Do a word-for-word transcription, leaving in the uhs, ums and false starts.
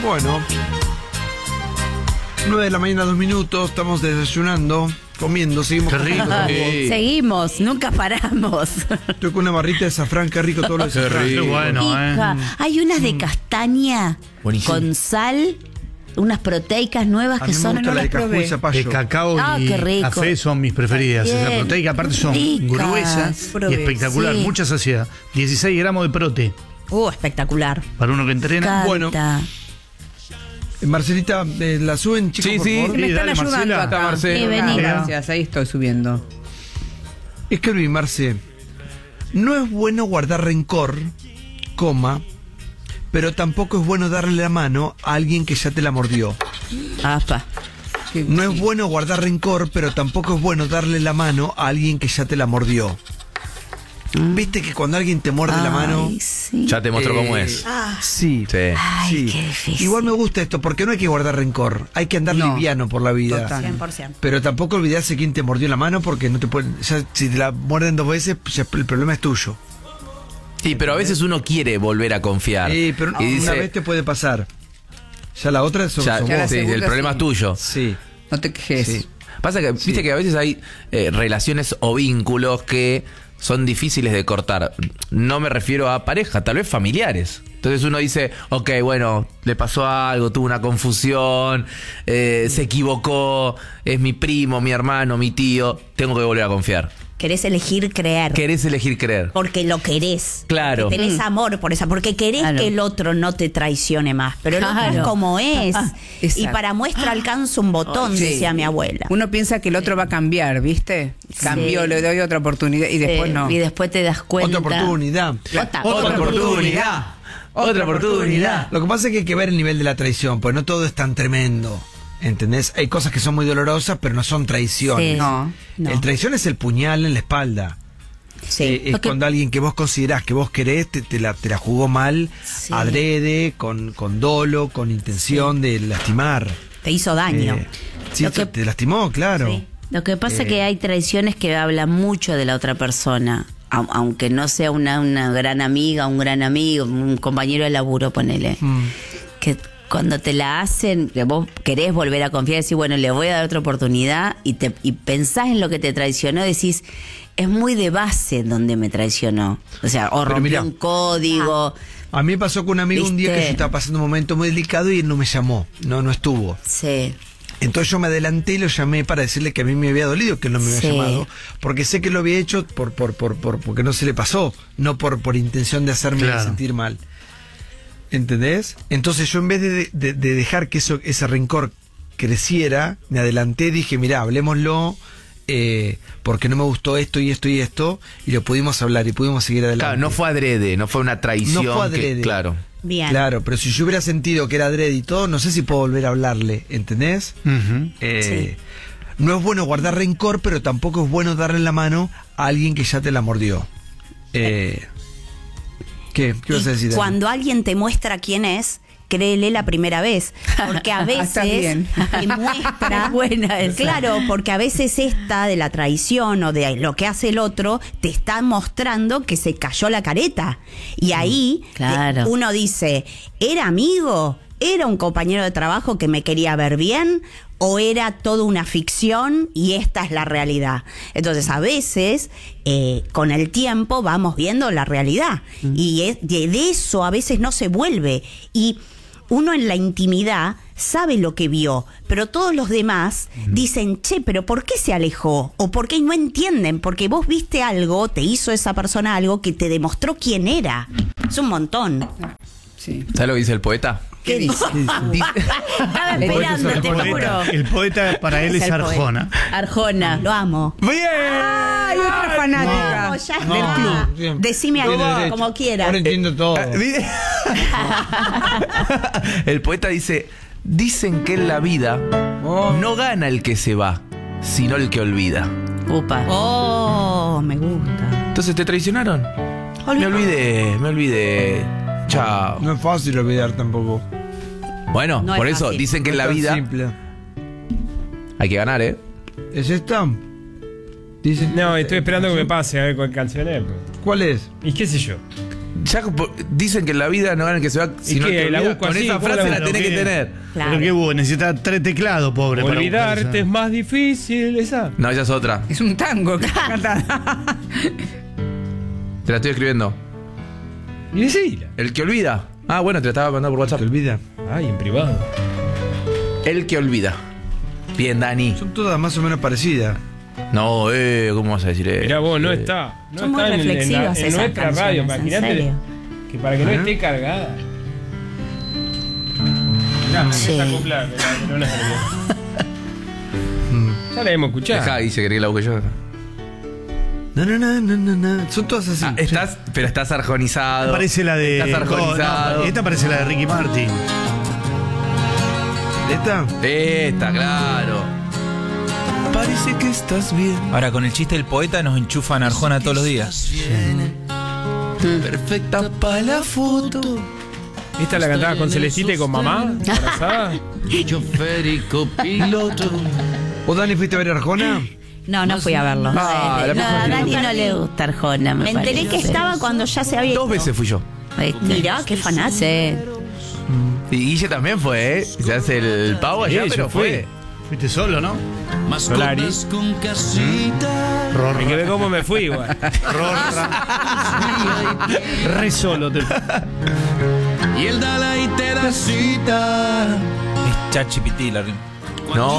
Bueno, nueve de la mañana, dos minutos, estamos desayunando, comiendo, seguimos Qué rico. comiendo. Sí. Seguimos, nunca paramos. Estoy con una barrita de safrán, qué rico todo lo de Qué safrán. rico. bueno, Rica. eh. Hay unas de castaña Buenísimo. con sal, unas proteicas nuevas A que mí me son... gusta no la de las cajú probé. y zapallo. De cacao Ah, y qué rico. café son mis preferidas. Bien. Esas proteicas aparte son Ricas. gruesas Probé. y espectacular. Sí. Mucha saciedad. dieciséis gramos de prote Uh, espectacular. para uno que entrena. Canta. Bueno. Eh, Marcelita, eh, ¿la suben, chicos, Sí, por sí. favor? Me Sí, están dale, ayudando Marcela. acá. Está, Marce. Sí, vení. Ah, gracias, ahí estoy subiendo. Escribí, Marce. No es bueno guardar rencor, coma, pero tampoco es bueno darle la mano a alguien que ya te la mordió. Apa. No es bueno guardar rencor, pero tampoco es bueno darle la mano a alguien que ya te la mordió. ¿Viste que cuando alguien te muerde la mano... Ay, sí. Ya te muestro eh, cómo es. Sí. Sí. Ay, sí. qué difícil. Igual me gusta esto, porque no hay que guardar rencor. Hay que andar No. liviano por la vida. Total. cien por ciento. Pero tampoco olvidarse quién te mordió la mano, porque no te pueden... Ya, si te la muerden dos veces, ya el problema es tuyo. Sí, pero a veces uno quiere volver a confiar. Eh, pero y una dice, vez te puede pasar. Ya la otra sos, ya, sos ya la vos. sí, segunda el problema sí. es tuyo. Sí. No te quejes. Sí. Pasa que, viste que a veces hay eh, relaciones o vínculos que son difíciles de cortar. No me refiero a pareja, tal vez familiares. Entonces uno dice, ok, bueno, le pasó algo, tuvo una confusión, eh, se equivocó, es mi primo, mi hermano, mi tío, tengo que volver a confiar. Querés elegir creer. Querés elegir creer. Porque lo querés. Claro. Porque tenés amor por esa. Porque querés Claro. que el otro no te traicione más. Pero el otro Claro. es como es. y Exacto. para muestra alcanza un botón, Sí. decía mi abuela. Uno piensa que el otro va a cambiar, ¿viste? Cambió, Sí. le doy otra oportunidad y después Sí, no. Y después te das cuenta. Otra oportunidad. Otra, Otra oportunidad. Otra oportunidad. Lo que pasa es que hay que ver el nivel de la traición, pues no todo es tan tremendo. ¿Entendés? Hay cosas que son muy dolorosas, pero no son traiciones. Sí. No. No. El traición es el puñal en la espalda. Sí. Eh, es Porque- cuando alguien que vos considerás que vos querés te, te la, te la jugó mal, Sí. adrede, con, con dolo, con intención de lastimar. te hizo daño. Eh, sí, Lo te, que- te lastimó, claro. Sí. Lo que pasa es Eh. que hay traiciones que hablan mucho de la otra persona. au- Aunque no sea una, una gran amiga, un gran amigo, un compañero de laburo, ponele. Mm. Que cuando te la hacen, que vos querés volver a confiar y decir, bueno, le voy a dar otra oportunidad, y te y pensás en lo que te traicionó, decís, es muy de base donde me traicionó. O sea, o Pero rompió mirá. un código. A mí me pasó con un amigo un día que ¿Viste? yo estaba pasando un momento muy delicado y él no me llamó, no, no estuvo. Sí. Entonces yo me adelanté y lo llamé para decirle que a mí me había dolido que él no me había Sí. llamado, porque sé que lo había hecho por, por, por, por, porque no se le pasó, no por, por intención de hacerme Claro. sentir mal. ¿Entendés? Entonces yo en vez de, de, de dejar que eso, ese rencor creciera, me adelanté y dije, mirá, hablémoslo, eh, porque no me gustó esto y esto y esto, y lo pudimos hablar y pudimos seguir adelante. Claro, no fue adrede, no fue una traición. No fue adrede. que- claro. Bien. Claro, pero si yo hubiera sentido que era adrede y todo, no sé si puedo volver a hablarle, ¿entendés? Ujú. Eh, No es bueno guardar rencor, pero tampoco es bueno darle la mano a alguien que ya te la mordió. Eh, ¿Qué? ¿Qué vas a Y decir? Dani? cuando alguien te muestra quién es, créele la primera vez. Porque a veces Está bien. te muestra. Buena esa. Claro, porque a veces esta de la traición o de lo que hace el otro te está mostrando que se cayó la careta. Y ahí Claro. te- uno dice, ¿era amigo? ¿Era un compañero de trabajo que me quería ver bien? ¿O era toda una ficción y esta es la realidad? Entonces, a veces, eh, con el tiempo, vamos viendo la realidad. Y es- de, de eso a veces no se vuelve. Y uno en la intimidad sabe lo que vio, pero todos los demás dicen, che, pero ¿por qué se alejó? ¿O por qué no entienden? Porque vos viste algo, te hizo esa persona algo que te demostró quién era. Es un montón. Sí. ¿Sabes lo que dice el poeta? ¿Qué dice? Estaba El esperando, poeta es te el juro. Poeta, el poeta para él es, el poeta. Arjona. Arjona, lo amo. ¡Bien! ¡Ay, otra fanática! No, ya No, está. club, bien. Decime Tiene algo derecho. como quieras. Ahora entiendo todo. Ah, ¿viste? El poeta dice, dicen que en la vida Oh. no gana el que se va, sino el que olvida. Upa. Oh, me gusta. Entonces te traicionaron. Me olvidé, me olvidé. Chao. No es fácil olvidar tampoco. Bueno, No es por eso fácil. dicen que en No la es tan vida simple. hay que ganar, ¿eh? ¿Es esta? Dicen, No, estoy esperando que me pase a ver cuál canción es. pues. ¿Cuál es? Y qué sé yo. Ya po- dicen que en la vida no ganan que se va. Si no qué? te La olvidas. busco Con así, esa ¿cómo frase la la busco? tenés que ¿Qué? tener. Claro. Pero qué hubo, necesita tres teclados, pobre. para Olvidarte buscar es esa. más difícil, esa. No, esa es otra. Es un tango que está cantada. Te la estoy escribiendo. Y decila. El que olvida. Ah, bueno, te la estaba mandando por WhatsApp. ¿Te olvida? Ay, en privado. El que olvida. Bien, Dani. Son todas más o menos parecidas. No, eh, ¿cómo vas a decir eso? Mirá vos, no está. No Son muy está en, el- en la- reflexivas en esas nuestra canciones, radio. ¿en Imagínate serio? que para que no ¿Eh? esté cargada. Mirá, me Sí. empieza a acoplar, mirá, pero no es Mm. Ya la hemos escuchado. Dejá, dice que la busque yo. No, no, no, no, no, no. Son todas así. Ah, estás, pero estás arjonizado. Parece la de. Estás arjonizado. No, esta parece la de Ricky Martin. ¿Esta? Esta, claro. Parece que estás bien. Ahora, con el chiste del poeta nos enchufan Arjona todos los días. Perfecta para la foto. Esta la cantaba con Celestita y con mamá. Embarazada. Chofer y copiloto. ¿Vos, Dani, fuiste a ver Arjona? No, no fui a verlo. Ah, la No, a pasó Dani bien. no le gusta Arjona. Me enteré que parece. estaba cuando ya se había Dos ido. veces fui yo. Mirá, qué fanático. Y Guille también fue, ¿eh? Se hace el pavo allá, Sí, pero yo fui. fue. Fuiste solo, ¿no? Solari. Ror, Hay que ver cómo me fui, igual. re solo. Te... Y él da la y te da cita. Es Chachi Pitila. No,